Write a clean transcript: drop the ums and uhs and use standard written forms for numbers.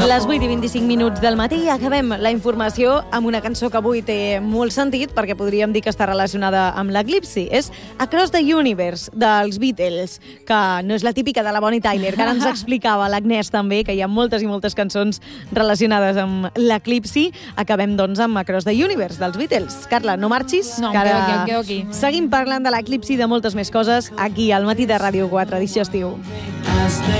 Les 8:25 del matí i acabem la informació amb una cançó que avui té molt sentit perquè podríem dir que està relacionada amb l'eclipsi. És Across the Universe, dels Beatles, que no és la típica de la Bonnie Tyler, que ara ens explicava l'Agnès també, que hi ha moltes i moltes cançons relacionades amb l'eclipsi. Acabem, doncs, amb Across the Universe, dels Beatles. Carla, no marxis, no, que ara em quedo aquí. Seguim parlant de l'eclipsi i de moltes més coses aquí al Matí de Ràdio 4, edició estiu.